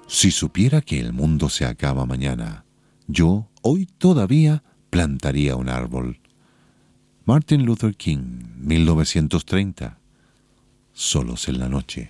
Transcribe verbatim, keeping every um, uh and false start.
Si supiera que el mundo se acaba mañana, yo hoy todavía plantaría un árbol. Martin Luther King, mil novecientos treinta. Solos en la noche.